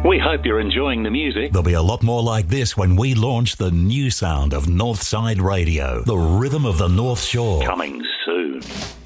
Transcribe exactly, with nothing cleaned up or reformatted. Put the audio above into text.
We hope you're enjoying the music. There'll be a lot more like this when we launch the new sound of Northside Radio, the rhythm of the North Shore. Coming soon.